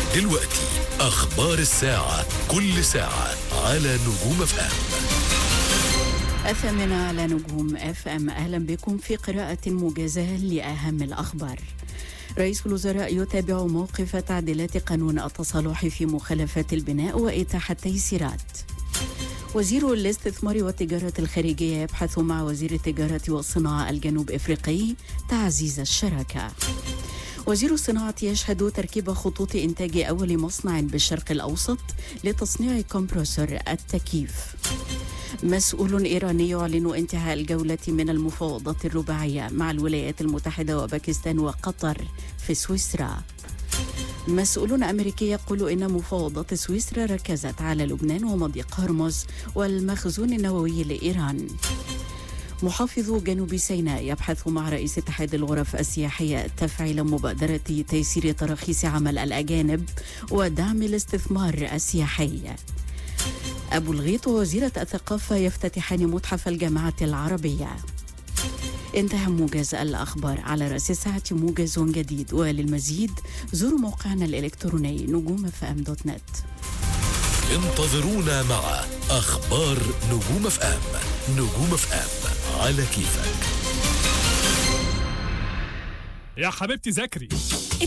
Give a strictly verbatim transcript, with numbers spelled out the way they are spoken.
دلوقتي أخبار الساعة، كل ساعة على نجوم اف ام. الثامنة على نجوم اف ام. أهلا بكم في قراءة موجزة لأهم الأخبار. رئيس الوزراء يتابع موقف تعديلات قانون التصالح في مخالفات البناء وإتاحة التيسيرات. وزير الاستثمار والتجارة الخارجية يبحث مع وزير التجارة والصناعة الجنوب إفريقي تعزيز الشراكة. وزير الصناعة يشهد تركيب خطوط إنتاج أول مصنع بالشرق الأوسط لتصنيع كمبرسور التكييف. مسؤول إيراني يعلن انتهاء الجولة من المفاوضات الرباعية مع الولايات المتحدة وباكستان وقطر في سويسرا. مسؤول أمريكي يقول إن مفاوضات سويسرا ركزت على لبنان ومضيق هرمز والمخزون النووي لإيران. محافظ جنوب سيناء يبحث مع رئيس اتحاد الغرف السياحية تفعيل مبادرة تيسير تراخيص عمل الأجانب ودعم الاستثمار السياحي. أبو الغيط ووزيرة الثقافة يفتتحان متحف الجامعة العربية. انتهى موجز الأخبار. على رأس الساعة موجز جديد، وللمزيد زوروا موقعنا الإلكتروني نجوم اف ام دوت نت. انتظرونا مع أخبار نجوم اف ام. نجوم اف ام على كيفك. يا حبيبتي ذاكري.